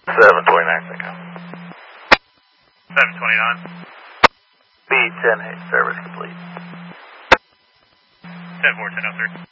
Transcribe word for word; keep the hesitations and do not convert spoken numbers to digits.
seven twenty-nine, Cinco. seven twenty-nine. B ten eight, service complete. ten four ten oh three.